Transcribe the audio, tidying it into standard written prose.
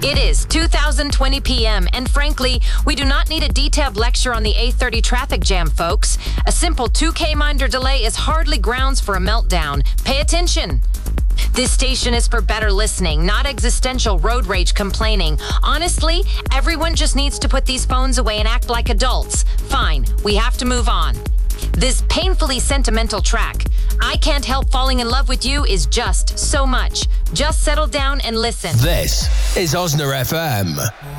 It is 2020 p.m., and frankly, we do not need a detailed lecture on the A30 traffic jam, folks. A simple 2K-minder delay is hardly grounds for a meltdown. Pay attention. This station is for better listening, not existential road rage complaining. Honestly, everyone just needs to put these phones away and act like adults. Fine, we have to move on. This painfully sentimental track, I Can't Help Falling in Love with You, is just so much. Just settle down and listen. This is Osna FM.